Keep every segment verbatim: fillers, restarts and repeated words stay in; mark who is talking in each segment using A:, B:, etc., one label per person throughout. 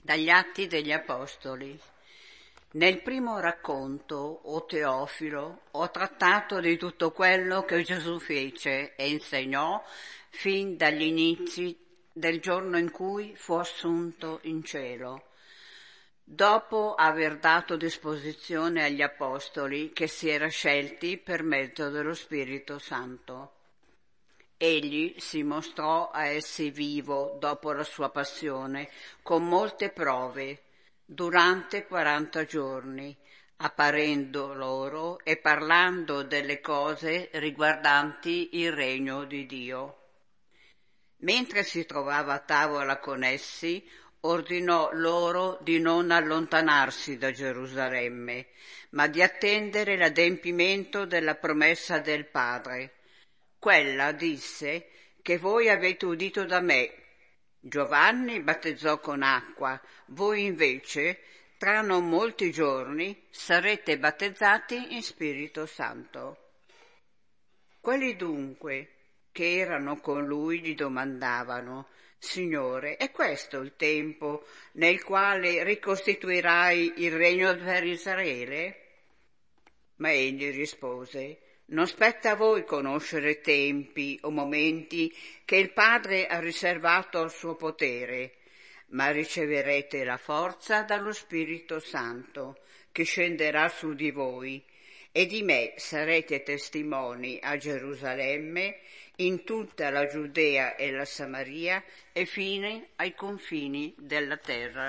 A: Dagli Atti degli Apostoli. Nel primo racconto, o Teofilo, ho trattato di tutto quello che Gesù fece e insegnò fin dagli inizi del giorno in cui fu assunto in cielo, dopo aver dato disposizione agli Apostoli che si era scelti per mezzo dello Spirito Santo. Egli si mostrò a essi vivo dopo la sua passione, con molte prove, durante quaranta giorni, apparendo loro e parlando delle cose riguardanti il regno di Dio. Mentre si trovava a tavola con essi, ordinò loro di non allontanarsi da Gerusalemme, ma di attendere l'adempimento della promessa del Padre. Quella disse che voi avete udito da me. Giovanni battezzò con acqua, voi invece, tra non molti giorni, sarete battezzati in Spirito Santo. Quelli dunque che erano con lui gli domandavano: Signore, è questo il tempo nel quale ricostituirai il regno per Israele? Ma egli rispose: non spetta a voi conoscere tempi o momenti che il Padre ha riservato al suo potere, ma riceverete la forza dallo Spirito Santo, che scenderà su di voi, e di me sarete testimoni a Gerusalemme, in tutta la Giudea e la Samaria, e fino ai confini della terra.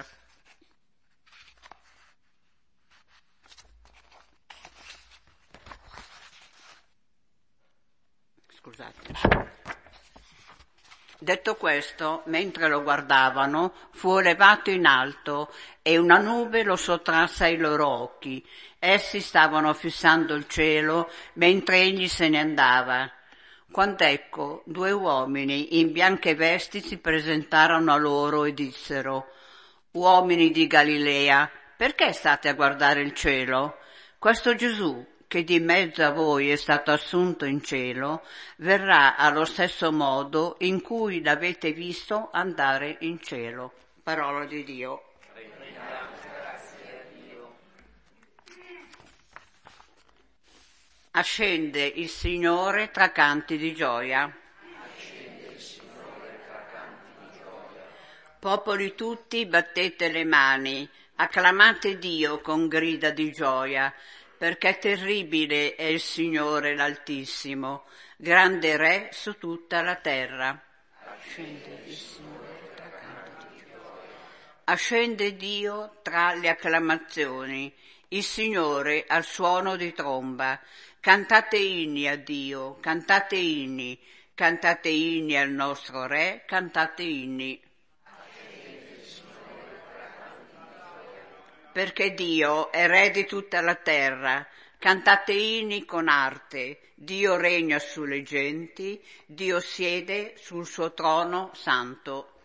A: Scusate. Detto questo, mentre lo guardavano, fu elevato in alto e una nube lo sottrasse ai loro occhi. Essi stavano fissando il cielo mentre egli se ne andava. Quand'ecco, due uomini in bianche vesti si presentarono a loro e dissero: uomini di Galilea, perché state a guardare il cielo? Questo Gesù, che di mezzo a voi è stato assunto in cielo, verrà allo stesso modo in cui l'avete visto andare in cielo. Parola di Dio. Ascende il Signore tra canti di gioia. Popoli tutti, battete le mani, acclamate Dio con grida di gioia, perché terribile è il Signore l'Altissimo, grande Re su tutta la terra. Ascende il Signore tra canti di gioia. Ascende Dio tra le acclamazioni, il Signore al suono di tromba. Cantate inni a Dio, cantate inni, cantate inni al nostro Re, cantate inni. Perché Dio è Re di tutta la terra, cantate inni con arte, Dio regna sulle genti, Dio siede sul suo trono santo.